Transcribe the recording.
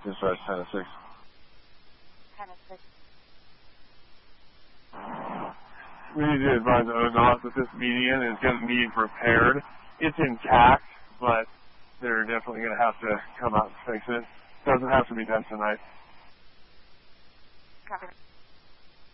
Dispatch 10 to 6. 10 to 6. We need to advise ODOT that this median is going to need repaired. It's intact, but they're definitely going to have to come out and fix it. Doesn't have to be done tonight. Copy.